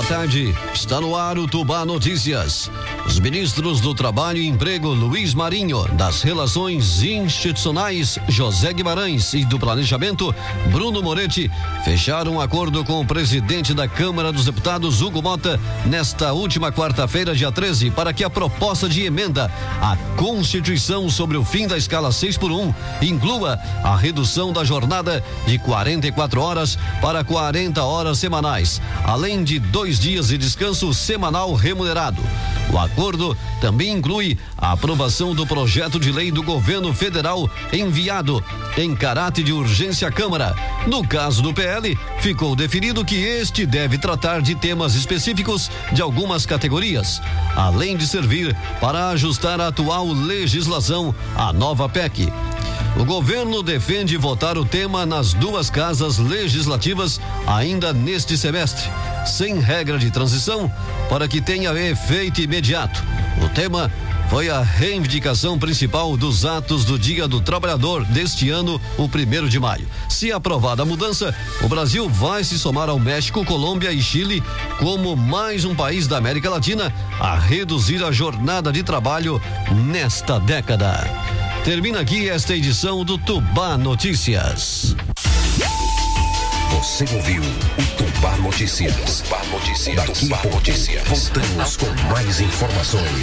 tarde. Está no ar o Tubá Notícias. Os ministros do Trabalho e Emprego, Luiz Marinho, das Relações Institucionais, José Guimarães, e do Planejamento, Bruno Moretti, fecharam um acordo com o presidente da Câmara dos Deputados, Hugo Mota, nesta última quarta-feira, dia 13, para que a proposta de emenda à Constituição sobre o fim da escala 6x1 inclua a redução da jornada de 44 horas para 40 horas semanais, além de 2 dias de descanso semanal remunerado. O acordo também inclui a aprovação do projeto de lei do governo federal enviado em caráter de urgência à Câmara. No caso do PL, ficou definido que este deve tratar de temas específicos de algumas categorias, além de servir para ajustar a atual legislação à nova PEC. O governo defende votar o tema nas 2 casas legislativas ainda neste semestre, sem regra de transição, para que tenha efeito imediato. O tema foi a reivindicação principal dos atos do Dia do Trabalhador deste ano, o 1º de maio. Se aprovada a mudança, o Brasil vai se somar ao México, Colômbia e Chile como mais um país da América Latina a reduzir a jornada de trabalho nesta década. Termina aqui esta edição do Tubá Notícias. Você ouviu o Tubá Notícias. Daqui a pouco voltamos com mais informações.